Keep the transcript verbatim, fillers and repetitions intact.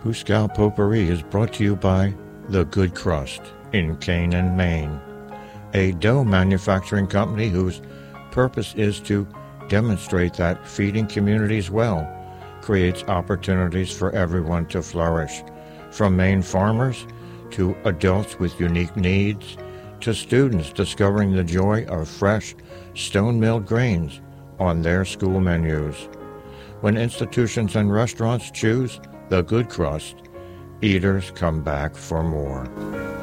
Hooskow Potpourri is brought to you by The Good Crust in Canaan, Maine, a dough manufacturing company whose purpose is to demonstrate that feeding communities well creates opportunities for everyone to flourish, from Maine farmers to adults with unique needs to students discovering the joy of fresh, stone-milled grains on their school menus. When institutions and restaurants choose The Good Crust, eaters come back for more.